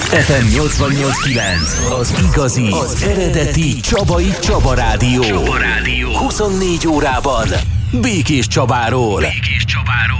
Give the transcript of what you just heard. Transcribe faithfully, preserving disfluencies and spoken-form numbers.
ef em nyolcvannyolc kilenc, az igazi, az eredeti Csabai Csaba Rádió. Csaba Rádió. huszonnégy órában Békés Csabáról. Békés Csabáról.